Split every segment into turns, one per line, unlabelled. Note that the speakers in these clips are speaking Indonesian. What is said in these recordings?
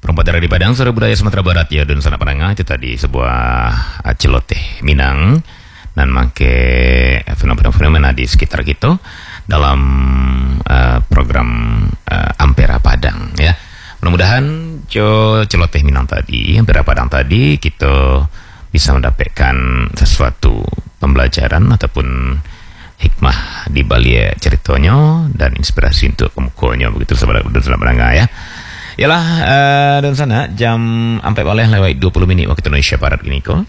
Perempat dari Padang, Suara Budaya Sumatera Barat ya, dan sana Padang itu tadi sebuah celoteh Minang dan make fenomena-fenomena di sekitar kita dalam program Ampera Padang ya. Mudah-mudahan celoteh Minang tadi, Ampera Padang tadi kita bisa mendapatkan sesuatu pembelajaran ataupun hikmah di balik ceritanya dan inspirasi untuk kemukonya begitu sahabat pendengar ya. Yalah, dan sana jam sampai boleh lewat 20 menit waktu Indonesia Barat ini kok.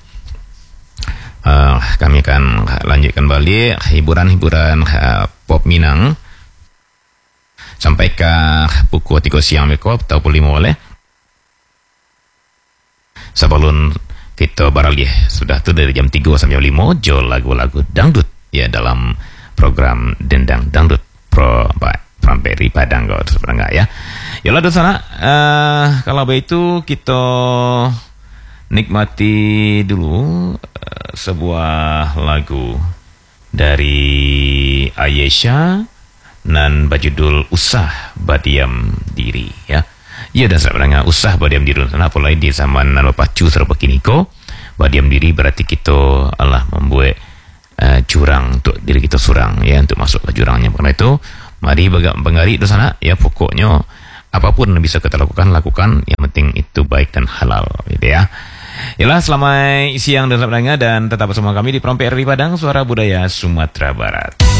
Kami akan lanjutkan balik hiburan-hiburan pop Minang sampai ke pukul 3 siang meko atau pukul 5 boleh. Sebelum kita baralih sudah tu dari jam 3 sampai jam 5 jual lagu-lagu dangdut ya dalam program Dendang Dangdut Pramperi Padang kau sebenarnya ya. Yalah di sana kalau begitu kita nikmati dulu sebuah lagu dari Ayesha dan berjudul Usah Badiam Diri ya. Ya dan sebenarnya usah badiam diri sana apalagi di zaman lepacu serba kini ko badiam diri berarti kita Allah membuat jurang untuk diri kita surang ya untuk masuk ke jurangnya. Karena itu mari bangari di sana ya, pokoknya apapun bisa kita lakukan yang penting itu baik dan halal gitu ya. Yalah, selamat siang dan tetap bersama kami di Promperi Padang, Suara Budaya Sumatera Barat.